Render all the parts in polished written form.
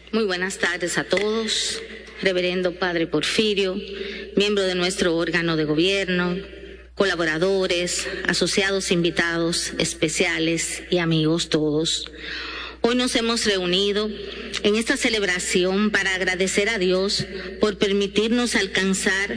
Muy buenas tardes a todos. Reverendo Padre Porfirio, miembro de nuestro órgano de gobierno, colaboradores, asociados, invitados especiales y amigos todos. Hoy nos hemos reunido en esta celebración para agradecer a Dios por permitirnos alcanzar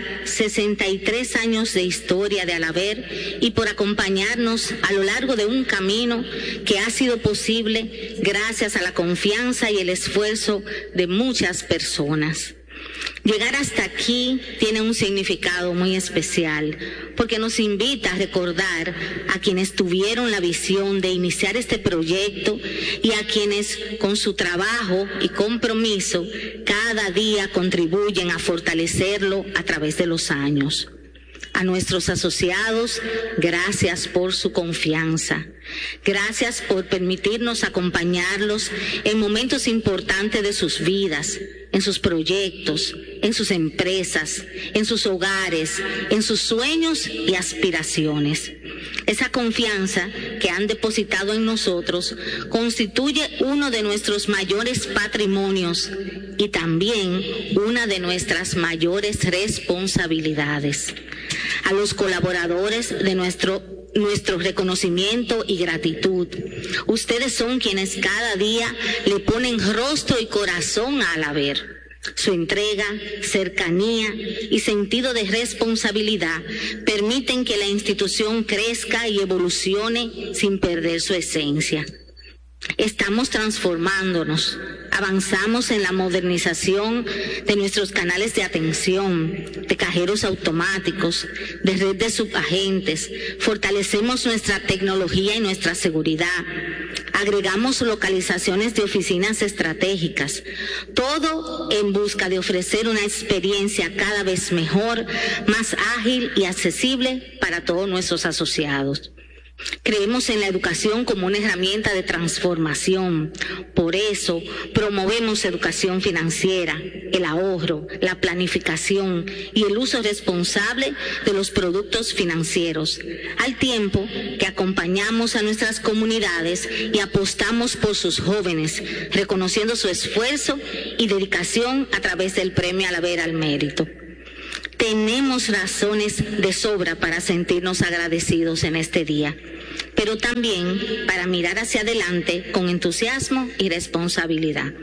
63 años de historia de Alaber y por acompañarnos a lo largo de un camino que ha sido posible gracias a la confianza y el esfuerzo de muchas personas. Llegar hasta aquí tiene un significado muy especial porque nos invita a recordar a quienes tuvieron la visión de iniciar este proyecto y a quienes con su trabajo y compromiso cada día contribuyen a fortalecerlo a través de los años. A nuestros asociados, gracias por su confianza. Gracias por permitirnos acompañarlos en momentos importantes de sus vidas, en sus proyectos, en sus empresas, en sus hogares, en sus sueños y aspiraciones. Esa confianza que han depositado en nosotros constituye uno de nuestros mayores patrimonios y también una de nuestras mayores responsabilidades. A los colaboradores de nuestro reconocimiento y gratitud. Ustedes son quienes cada día le ponen rostro y corazón a Alaber. Su entrega, cercanía y sentido de responsabilidad permiten que la institución crezca y evolucione sin perder su esencia. Estamos transformándonos, avanzamos en la modernización de nuestros canales de atención, de cajeros automáticos, de red de subagentes, fortalecemos nuestra tecnología y nuestra seguridad, agregamos localizaciones de oficinas estratégicas, todo en busca de ofrecer una experiencia cada vez mejor, más ágil y accesible para todos nuestros asociados. Creemos en la educación como una herramienta de transformación. Por eso promovemos educación financiera, el ahorro, la planificación y el uso responsable de los productos financieros, al tiempo que acompañamos a nuestras comunidades y apostamos por sus jóvenes, reconociendo su esfuerzo y dedicación a través del Premio Alaber al Mérito. Tenemos razones de sobra para sentirnos agradecidos en este día, pero también para mirar hacia adelante con entusiasmo y responsabilidad.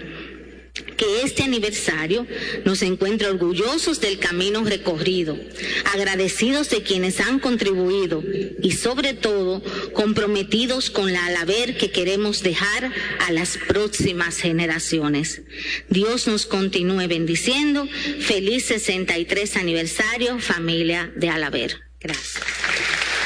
Que este aniversario nos encuentre orgullosos del camino recorrido, agradecidos de quienes han contribuido y sobre todo comprometidos con la Alaber que queremos dejar a las próximas generaciones. Dios nos continúe bendiciendo. Feliz 63 aniversario, familia de Alaber. Gracias.